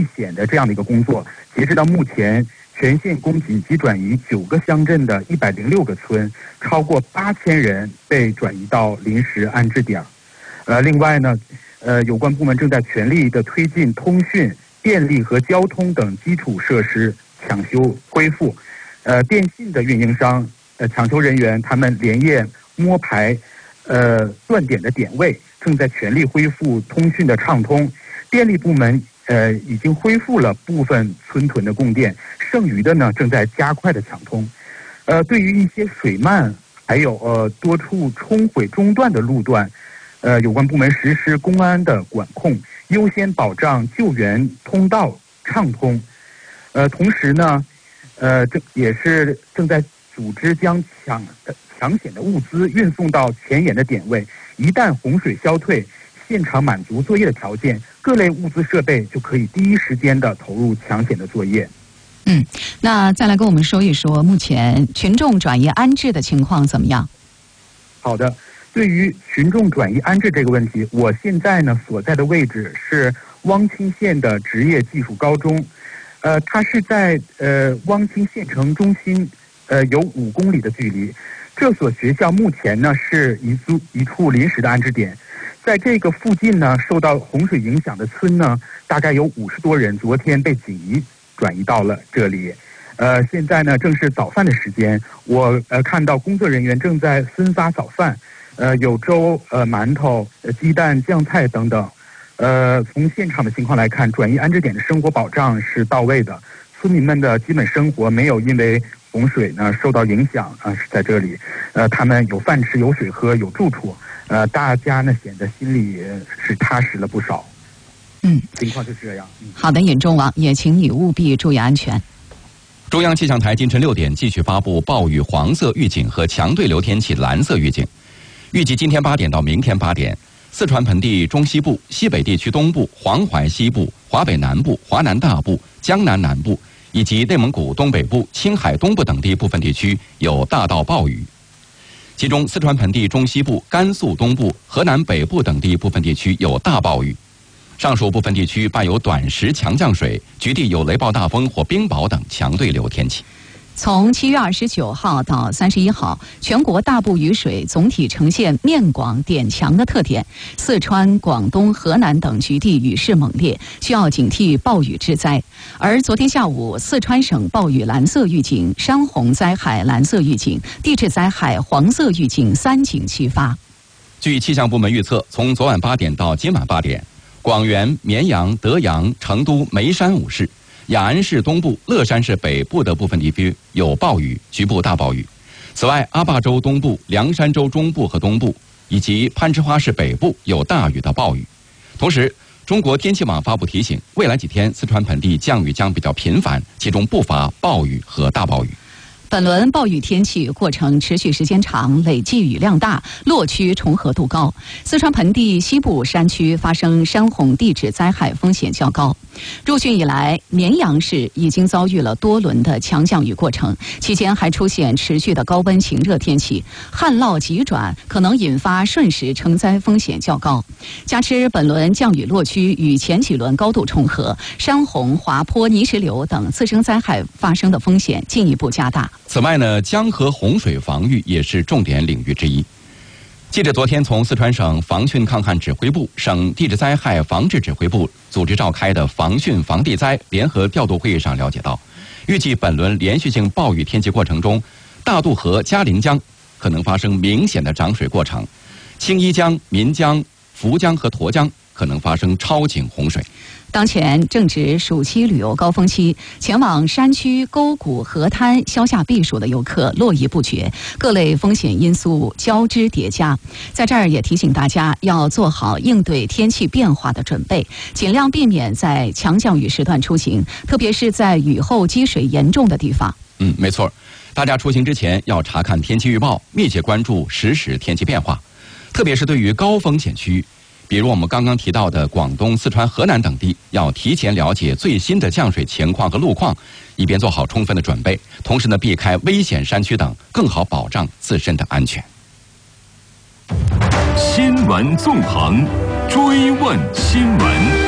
避险的这样的一个工作。截止到目前，全县供紧急转移9个乡镇的106个村，超过8000人被转移到临时安置点。另外呢，有关部门正在全力的推进通讯、电力和交通等基础设施抢修恢复。电信的运营商、抢修人员他们连夜摸排断点的点位，正在全力恢复通讯的畅通。电力部门已经恢复了部分村屯的供电，剩余的呢正在加快的抢通。对于一些水漫还有多处冲毁中断的路段，有关部门实施公安的管控，优先保障救援通道畅通。同时呢，这也是正在组织将抢险的物资运送到前沿的点位，一旦洪水消退，现场满足作业的条件，各类物资设备就可以第一时间的投入抢险的作业。 那再来跟我们说一说目前群众转移安置的情况怎么样？ 好的，对于群众转移安置这个问题，我现在呢所在的位置是汪清县的职业技术高中，它是在汪清县城中心有5公里的距离。这所学校目前呢是一处临时的安置点。在这个附近呢，受到洪水影响的村呢，大概有50多人，昨天被紧急转移到了这里。现在呢正是早饭的时间，我看到工作人员正在分发早饭，有粥、馒头、鸡蛋、酱菜等等。从现场的情况来看，转移安置点的生活保障是到位的，村民们的基本生活没有因为洪水呢受到影响是在这里。他们有饭吃、有水喝、有住处。大家呢显得心里是踏实了不少。情况就是这样。 好的，尹仲王，也请你务必注意安全。 中央气象台今晨6点继续发布暴雨黄色预警和强对流天气蓝色预警。预计今天8点到明天8点，四川盆地中西部、西北地区东部、黄淮西部、华北南部、华南大部、江南南部以及内蒙古东北部、青海东部等地部分地区有大到暴雨。其中四川盆地中西部、甘肃东部、河南北部等地部分地区有大暴雨。上述部分地区伴有短时强降水，局地有雷暴大风或冰雹等强对流天气。 从7月29号到31号，全国大部雨水总体呈现面广点强的特点。四川、广东、河南等局地雨势猛烈，需要警惕暴雨致灾。而昨天下午，四川省暴雨蓝色预警、山洪灾害蓝色预警、地质灾害黄色预警3警齐发。 据气象部门预测，从昨晚8点到今晚8点，广元、绵阳、德阳、成都、眉山5市、雅安市东部、乐山市北部的部分地区有暴雨，局部大暴雨。此外，阿坝州东部、凉山州中部和东部以及攀枝花市北部有大雨到暴雨。同时，中国天气网发布提醒，未来几天四川盆地降雨将比较频繁，其中不乏暴雨和大暴雨。 本轮暴雨天气过程持续时间长，累计雨量大，落区重合度高。四川盆地西部山区发生山洪地质灾害风险较高。入汛以来，绵阳市已经遭遇了多轮的强降雨过程，期间还出现持续的高温晴热天气，旱涝急转可能引发瞬时成灾风险较高。加之本轮降雨落区与前几轮高度重合，山洪、滑坡、泥石流等次生灾害发生的风险进一步加大。 此外呢，江河洪水防御也是重点领域之一。记者昨天从四川省防汛抗旱指挥部、省地质灾害防治指挥部组织召开的防汛防地灾联合调度会议上了解到，预计本轮连续性暴雨天气过程中，大渡河、嘉陵江可能发生明显的涨水过程，青衣江、岷江、涪江和沱江可能发生超警洪水。 当前正值暑期旅游高峰期，前往山区、沟谷、河滩消夏避暑的游客络绎不绝，各类风险因素交织叠加。在这儿也提醒大家要做好应对天气变化的准备，尽量避免在强降雨时段出行，特别是在雨后积水严重的地方。 没错，大家出行之前要查看天气预报，密切关注实时天气变化，特别是对于高风险区域，比如我们刚刚提到的广东、四川、河南等地，要提前了解最新的降水情况和路况，以便做好充分的准备。同时呢，避开危险山区等，更好保障自身的安全。 新闻纵横，追问新闻。